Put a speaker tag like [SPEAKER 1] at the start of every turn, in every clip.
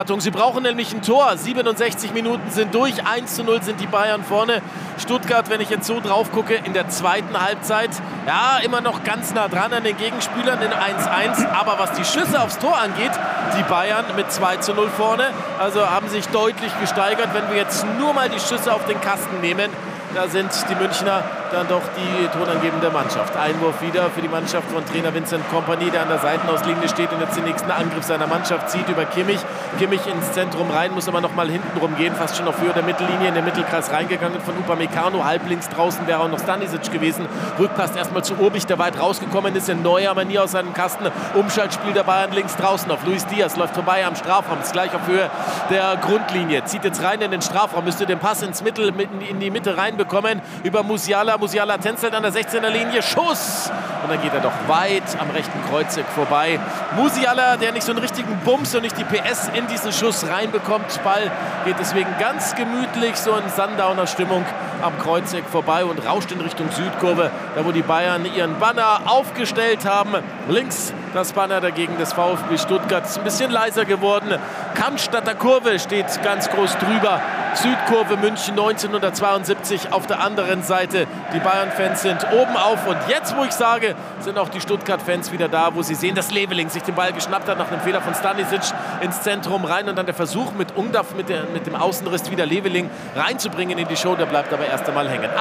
[SPEAKER 1] Sie brauchen nämlich ein Tor. 67 Minuten sind durch. 1:0 sind die Bayern vorne. Stuttgart, wenn ich jetzt so drauf gucke, in der zweiten Halbzeit, ja, immer noch ganz nah dran an den Gegenspielern in 1:1. Aber was die Schüsse aufs Tor angeht, die Bayern mit 2:0 vorne. Also haben sich deutlich gesteigert. Wenn wir jetzt nur mal die Schüsse auf den Kasten nehmen, da sind die Münchner dann doch die tonangebende Mannschaft. Einwurf wieder für die Mannschaft von Trainer Vincent Kompany, der an der Seitenauslinie steht und jetzt den nächsten Angriff seiner Mannschaft zieht über Kimmich. Kimmich ins Zentrum rein, muss aber noch mal hinten rum gehen, fast schon auf Höhe der Mittellinie, in den Mittelkreis reingegangen von Upamecano. Halb links draußen wäre auch noch Stanisic gewesen. Rückpass erstmal zu Urbich, der weit rausgekommen ist, in neuer Manier aus seinem Kasten. Umschaltspiel der Bayern links draußen auf Luis Diaz, läuft vorbei am Strafraum, ist gleich auf Höhe der Grundlinie. Zieht jetzt rein in den Strafraum, müsste den Pass in die Mitte reinbekommen. Über Musiala. Musiala tänzelt an der 16er Linie. Schuss! Und dann geht er doch weit am rechten Kreuzeck vorbei. Musiala, der nicht so einen richtigen Bums und nicht die PS in diesen Schuss reinbekommt. Ball geht deswegen ganz gemütlich so in Sundowner Stimmung am Kreuzeck vorbei und rauscht in Richtung Südkurve, da wo die Bayern ihren Banner aufgestellt haben. Links das Banner dagegen des VfB Stuttgart. Ist ein bisschen leiser geworden. Cannstatter Kurve steht ganz groß drüber. Südkurve München 1972 auf der anderen Seite. Die Bayern-Fans sind oben auf. Und jetzt, wo ich sage, sind auch die Stuttgart-Fans wieder da, wo sie sehen, dass Leveling sich den Ball geschnappt hat nach einem Fehler von Stanisic ins Zentrum rein. Und dann der Versuch mit Ungdav, mit dem Außenriss wieder Leveling reinzubringen in die Show. Der bleibt aber erst einmal hängen.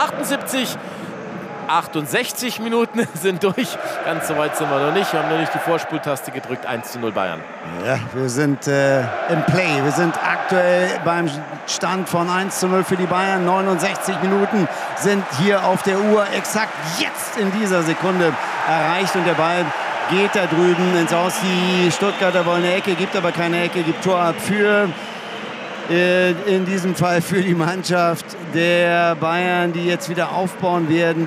[SPEAKER 1] 68 Minuten sind durch. Ganz so weit sind wir noch nicht. Wir haben noch nicht die Vorspultaste gedrückt. 1:0 Bayern.
[SPEAKER 2] Ja, wir sind im Play. Wir sind aktuell beim Stand von 1:0 für die Bayern. 69 Minuten sind hier auf der Uhr. Exakt jetzt in dieser Sekunde erreicht. Und der Ball geht da drüben ins Aus. Die Stuttgarter wollen eine Ecke, gibt aber keine Ecke. Gibt Tor ab für... in diesem Fall für die Mannschaft der Bayern, die jetzt wieder aufbauen werden.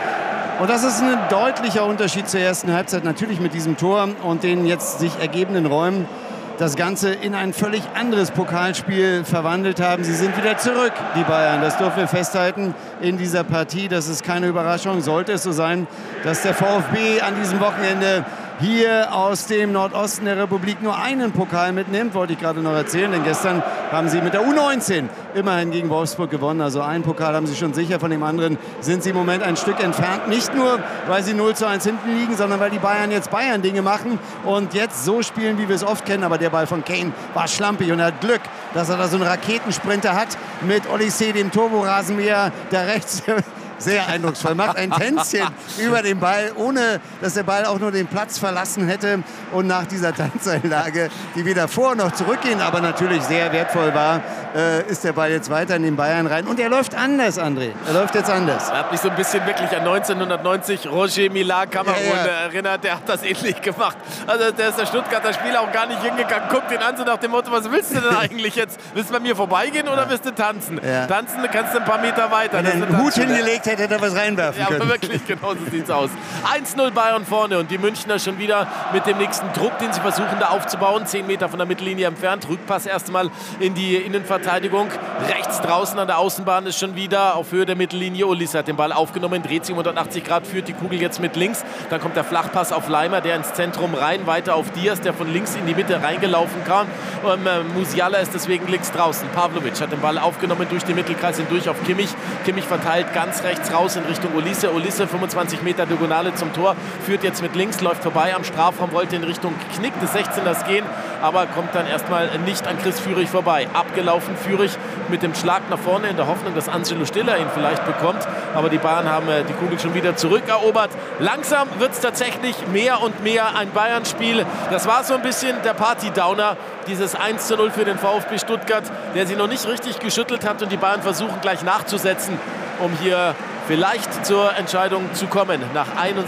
[SPEAKER 2] Und das ist ein deutlicher Unterschied zur ersten Halbzeit, natürlich mit diesem Tor und den jetzt sich ergebenden Räumen, das Ganze in ein völlig anderes Pokalspiel verwandelt haben. Sie sind wieder zurück, die Bayern. Das dürfen wir festhalten in dieser Partie. Das ist keine Überraschung. Sollte es so sein, dass der VfB an diesem Wochenende hier aus dem Nordosten der Republik nur einen Pokal mitnimmt, wollte ich gerade noch erzählen, denn gestern haben sie mit der U19 immerhin gegen Wolfsburg gewonnen. Also einen Pokal haben sie schon sicher, von dem anderen sind sie im Moment ein Stück entfernt. Nicht nur, weil sie 0:1 hinten liegen, sondern weil die Bayern jetzt Bayern-Dinge machen und jetzt so spielen, wie wir es oft kennen. Aber der Ball von Kane war schlampig und er hat Glück, dass er da so einen Raketensprinter hat mit Olysee, dem Turborasenmäher, der rechts... Sehr eindrucksvoll. Macht ein Tänzchen über den Ball, ohne dass der Ball auch nur den Platz verlassen hätte. Und nach dieser Tanzeinlage, die weder vor noch zurückgehen, aber natürlich sehr wertvoll war, ist der Ball jetzt weiter in den Bayern rein. Und er läuft anders, André. Er läuft jetzt anders.
[SPEAKER 1] Er hat mich so ein bisschen wirklich an 1990 Roger Millar Kamerun erinnert. Der hat das ähnlich gemacht. Also der ist der Stuttgarter Spieler auch gar nicht hingegangen. Guckt ihn an, so nach dem Motto, was willst du denn eigentlich jetzt? Willst du bei mir vorbeigehen oder willst du tanzen? Ja. Tanzen kannst du ein paar Meter weiter.
[SPEAKER 2] Wenn er einen Hut hingelegt hätte, hätte er was reinwerfen können.
[SPEAKER 1] Ja, wirklich, genau so sieht es aus. 1:0 Bayern vorne und die Münchner schon wieder mit dem nächsten Druck, den sie versuchen da aufzubauen. 10 Meter von der Mittellinie entfernt. Rückpass erstmal in die Innenverteidigung. Rechts draußen an der Außenbahn ist schon wieder auf Höhe der Mittellinie. Ulisse hat den Ball aufgenommen, dreht sich um 180 Grad, führt die Kugel jetzt mit links. Dann kommt der Flachpass auf Leimer, der ins Zentrum rein, weiter auf Diaz, der von links in die Mitte reingelaufen kam. Musiala ist deswegen links draußen. Pavlovic hat den Ball aufgenommen durch den Mittelkreis hindurch auf Kimmich. Kimmich verteilt ganz rechts raus in Richtung Ulisse. Ulisse 25 Meter Diagonale zum Tor, führt jetzt mit links, läuft vorbei am Strafraum, wollte in Richtung Knick des 16ers gehen, aber kommt dann erstmal nicht an Chris Führig vorbei. Abgelaufen Führig mit dem Schlag nach vorne in der Hoffnung, dass Angelo Stiller ihn vielleicht bekommt, aber die Bayern haben die Kugel schon wieder zurückerobert. Langsam wird es tatsächlich mehr und mehr ein Bayern-Spiel. Das war so ein bisschen der Party-Downer, dieses 1:0 für den VfB Stuttgart, der sie noch nicht richtig geschüttelt hat und die Bayern versuchen gleich nachzusetzen, um hier vielleicht zur Entscheidung zu kommen. Nach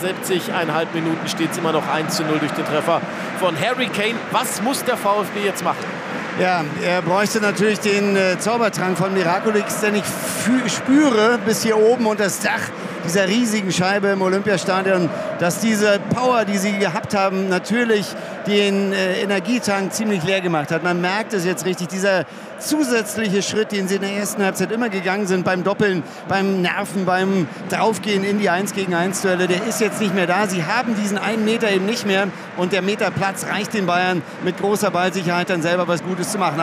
[SPEAKER 1] 71,5 Minuten steht es immer noch 1:0 durch den Treffer von Harry Kane. Was muss der VfB jetzt machen?
[SPEAKER 2] Ja, er bräuchte natürlich den Zaubertrank von Miraculix, denn ich spüre bis hier oben unter das Dach dieser riesigen Scheibe im Olympiastadion, dass diese Power, die sie gehabt haben, natürlich den Energietank ziemlich leer gemacht hat. Man merkt es jetzt richtig, dieser zusätzliche Schritt, den sie in der ersten Halbzeit immer gegangen sind, beim Doppeln, beim Nerven, beim Draufgehen in die 1-gegen-1-Duelle, der ist jetzt nicht mehr da. Sie haben diesen 1 Meter eben nicht mehr und der Meter Platz reicht den Bayern mit großer Ballsicherheit dann selber was Gutes zu machen.